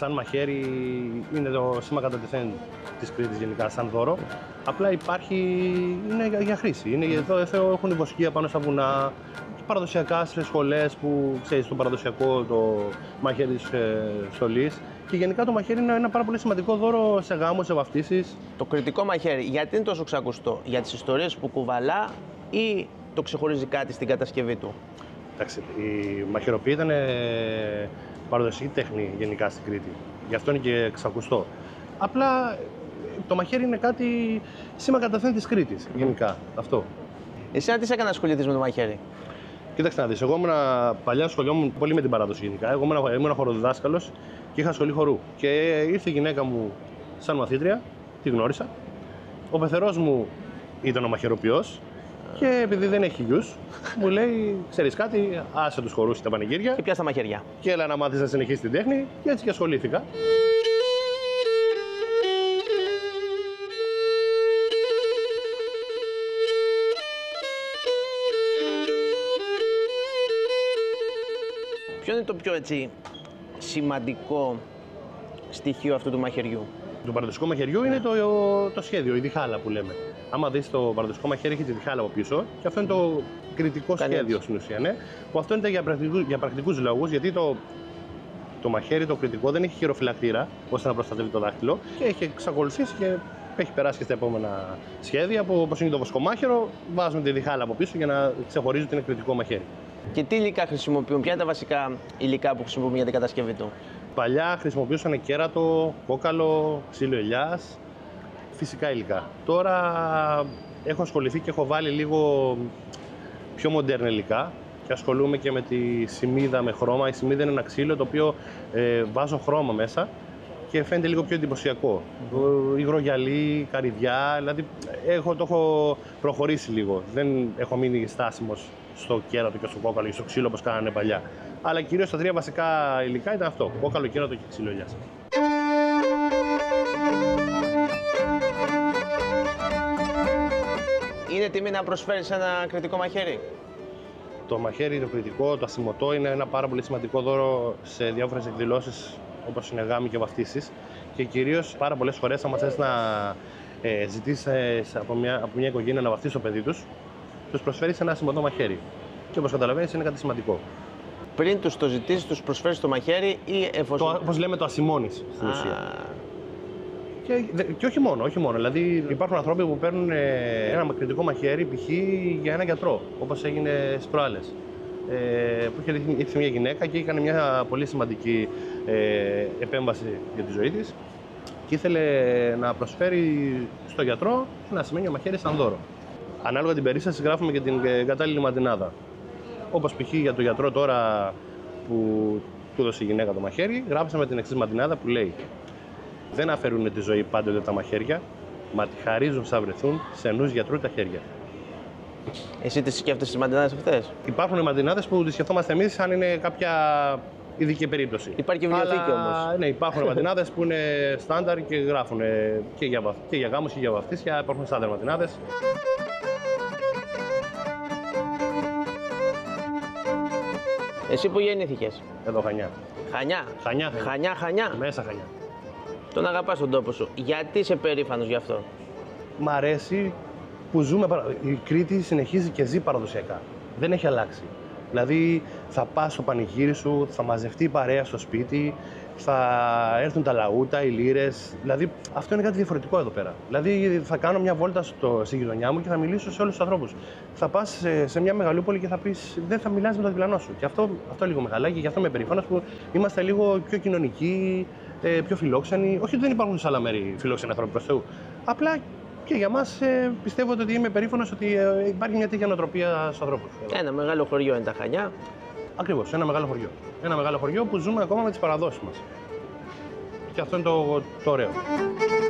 σαν μαχαίρι είναι το σήμα κατά τεθέν της Κρήτης γενικά, σαν δώρο. Απλά υπάρχει, είναι για χρήση. Είναι εδώ έχουν υποσχεία πάνω στα βουνά, παραδοσιακά στις σχολές που ξέρεις το παραδοσιακό το μαχαίρι της στολής. Και γενικά το μαχαίρι είναι ένα πάρα πολύ σημαντικό δώρο σε γάμους, σε βαφτίσεις. Το κρητικό μαχαίρι, γιατί είναι τόσο ξακουστό, για τις ιστορίες που κουβαλά ή το ξεχωρίζει κάτι στην κατασκευή του? Εντάξει, η μαχαιροποίηση ήταν παραδοσιακή τέχνη γενικά στην Κρήτη. Γι' αυτό είναι και ξακουστό. Απλά το μαχαίρι είναι κάτι σήμα κατά τεθέν της Κρήτης γενικά. Αυτό. Εσύ τι σε έκανε να ασχοληθείς με το μαχαίρι? Κοίταξε να δεις, εγώ παλιά σχολιόμουν πολύ με την παράδοση γενικά. Εγώ ήμουν χοροδιδάσκαλος και είχα σχολή χορού. Και ήρθε η γυναίκα μου σαν μαθήτρια, τη γνώρισα. Ο πεθερός μου ήταν ο μαχαιροποιός και επειδή δεν έχει γιους, μου λέει: ξέρεις κάτι, άσε τους χορούς τα πανηγύρια. Και πιάσα τα μαχαίρια. Και έλα να μάθεις να συνεχίσεις την τέχνη, και έτσι και ασχολήθηκα. Ποιο είναι το πιο σημαντικό στοιχείο αυτού του μαχαιριού? Το παραδοσιακό μαχαιριού είναι το σχέδιο, η διχάλα που λέμε. Άμα δεις το παραδοσιακό μαχαίρι, έχει τη διχάλα από πίσω και αυτό είναι το κρητικό σχέδιο στην ουσία. Ναι, που αυτό είναι για πρακτικούς λόγους, γιατί το μαχαίρι το κρητικό δεν έχει χειροφυλακτήρα ώστε να προστατεύει το δάχτυλο και έχει εξακολουθήσει και έχει περάσει και στα επόμενα σχέδια. Όπως είναι το βοσκομάχαιρο, βάζουν τη διχάλα από πίσω για να ξεχωρίζουν ότι είναι κρητικό μαχαίρι. Και τι υλικά χρησιμοποιούν, ποια είναι τα βασικά υλικά που χρησιμοποιούν για την κατασκευή του? Παλιά χρησιμοποιούσαν κέρατο, κόκαλο, ξύλο ελιάς, φυσικά υλικά. Τώρα έχω ασχοληθεί και έχω βάλει λίγο πιο μοντέρνα υλικά και ασχολούμαι και με τη σημίδα με χρώμα. Η σημίδα είναι ένα ξύλο το οποίο βάζω χρώμα μέσα και φαίνεται λίγο πιο εντυπωσιακό. Υγρογιαλί, καρυδιά, δηλαδή το έχω προχωρήσει λίγο. Δεν έχω μείνει στάσιμος στο κέρατο και στο κόκαλο ή στο ξύλο όπως κάνανε παλιά. Αλλά κυρίως τα τρία βασικά υλικά ήταν αυτό: κόκαλο, κέρατο και ξύλο ελιάς. Είναι τιμή να προσφέρεις ένα κρητικό μαχαίρι? Το μαχαίρι, το κρητικό, το ασημωτό είναι ένα πάρα πολύ σημαντικό δώρο σε διάφορες εκδηλώσεις όπως είναι γάμοι και βαφτίσεις. Και κυρίως πάρα πολλές φορές, άμα θες να ζητήσεις από μια οικογένεια να βαφτίσει το παιδί τους προσφέρεις ένα ασημωτό μαχαίρι. Και όπως καταλαβαίνεις, είναι κάτι σημαντικό. Πριν τους το ζητήσεις, τους προσφέρεις το μαχαίρι ή εφόσον? Όπως λέμε, το ασημώνεις στην ουσία. Και όχι μόνο. Δηλαδή, υπάρχουν άνθρωποι που παίρνουν ένα κρητικό μαχαίρι, π.χ. για έναν γιατρό, όπως έγινε στις προάλλες. Που είχε ήρθε μια γυναίκα και έκανε μια πολύ σημαντική επέμβαση για τη ζωή της και ήθελε να προσφέρει στο γιατρό ένα ασημένιο μαχαίρι σαν δώρο. Ανάλογα την περίσταση, γράφουμε και την κατάλληλη μαντινάδα. Όπως π.χ. για τον γιατρό τώρα που του έδωσε η γυναίκα το μαχαίρι, γράψαμε την εξής μαντινάδα που λέει: δεν αφαιρούν τη ζωή πάντοτε τα μαχαίρια, μα τη χαρίζουν σαν βρεθούν σε ενός γιατρού τα χέρια. Εσύ τις σκέφτεσαι τις μαντινάδες αυτές? Υπάρχουν μαντινάδες που τις σκεφτόμαστε εμείς αν είναι κάποια ειδική περίπτωση. Υπάρχει και βιβλιοθήκη όμως. Ναι, υπάρχουν μαντινάδες που είναι στάνταρ και γράφουν και για γάμους και για βαφτίσια. Υπάρχουν στάνταρ μαντινάδες. Εσύ που γεννήθηκες? Εδώ, Χανιά. Χανιά. Μέσα Χανιά. Τον αγαπάς τον τόπο σου. Γιατί είσαι περήφανος γι' αυτό? Μ' αρέσει που ζούμε. Η Κρήτη συνεχίζει και ζει παραδοσιακά. Δεν έχει αλλάξει. Δηλαδή, θα πας στο πανηγύρι σου, θα μαζευτεί η παρέα στο σπίτι, θα έρθουν τα λαούτα, οι λύρες. Δηλαδή, αυτό είναι κάτι διαφορετικό εδώ πέρα. Δηλαδή, θα κάνω μια βόλτα στη γειτονιά μου και θα μιλήσω σε όλους τους ανθρώπους. Θα πας σε μια μεγαλούπολη και θα πεις, δεν θα μιλάς με τον διπλανό σου. Και αυτό λίγο με χαλάει και γι' αυτό είμαι περήφανος που είμαστε λίγο πιο κοινωνικοί, πιο φιλόξενοι. Όχι ότι δεν υπάρχουν σε άλλα μέρη φιλόξενοι άνθρωποι προς Θεού. Απλά και για μας πιστεύω ότι είμαι περήφανος ότι υπάρχει μια τέτοια νοοτροπία στους ανθρώπους. Ένα μεγάλο χωριό είναι τα Χανιά. Ακριβώς, ένα μεγάλο χωριό. Ένα μεγάλο χωριό που ζούμε ακόμα με τις παραδόσεις μας. Και αυτό είναι το ωραίο.